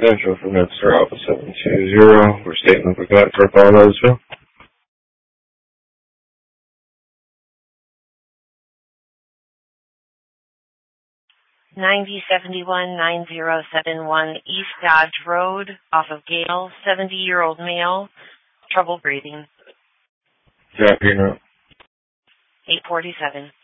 Central for Mr. Alpha 720. We're statement we got for Paul Roseville. 9071-9071 East Dodge Road, off of Gale, 70-year-old male, trouble breathing. Drop your note. 847.